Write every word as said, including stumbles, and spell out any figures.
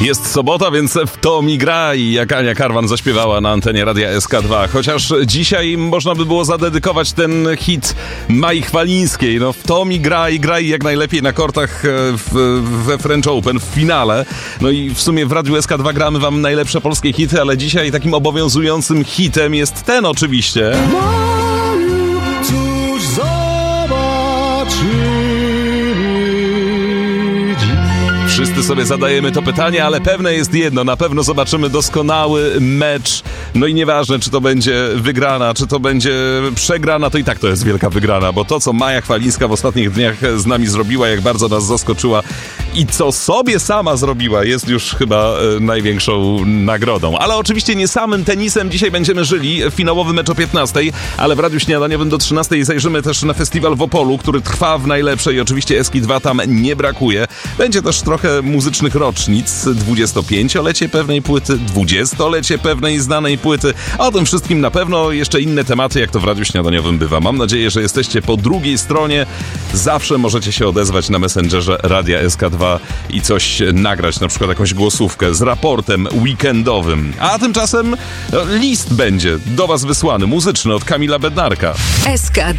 Jest sobota, więc w to mi gra i jak Ania Karwan zaśpiewała na antenie Radia S K dwa. Chociaż dzisiaj można by było zadedykować ten hit Mai Chwalińskiej. No w to mi gra i graj jak najlepiej na kortach w, we French Open w finale. No i w sumie w Radiu S K dwa gramy wam najlepsze polskie hity, ale dzisiaj takim obowiązującym hitem jest ten oczywiście. Cóż zobaczymy. Wszyscy sobie zadajemy to pytanie, ale pewne jest jedno, na pewno zobaczymy doskonały mecz. No i nieważne, czy to będzie wygrana, czy to będzie przegrana, to i tak to jest wielka wygrana, bo to, co Maja Chwalińska w ostatnich dniach z nami zrobiła, jak bardzo nas zaskoczyła i co sobie sama zrobiła, jest już chyba e, największą nagrodą. Ale oczywiście nie samym tenisem dzisiaj będziemy żyli. Finałowy mecz o piętnastej, ale w Radiu Śniadaniowym do trzynastej zajrzymy też na festiwal w Opolu, który trwa w najlepszej i oczywiście S K dwa tam nie brakuje. Będzie też trochę muzycznych rocznic, dwudziestopięciolecie pewnej płyty, dwudziestolecie pewnej znanej płyty, a o tym wszystkim na pewno jeszcze inne tematy, jak to w Radiu Śniadaniowym bywa. Mam nadzieję, że jesteście po drugiej stronie. Zawsze możecie się odezwać na Messengerze Radia S K dwa i coś nagrać, na przykład jakąś głosówkę z raportem weekendowym. A tymczasem no, list będzie do was wysłany, muzyczny od Kamila Bednarka. S K